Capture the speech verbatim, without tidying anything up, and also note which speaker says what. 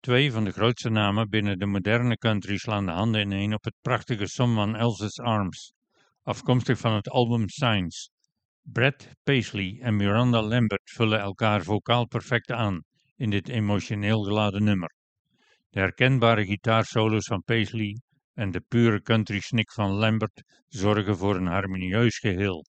Speaker 1: Twee van de grootste namen binnen de moderne country slaan de handen ineen op het prachtige Someone Else's Arms, afkomstig van het album Signs. Brad Paisley en Miranda Lambert vullen elkaar vocaal perfect aan in dit emotioneel geladen nummer. De herkenbare gitaarsolo's van Paisley en de pure country snik van Lambert zorgen voor een harmonieus geheel.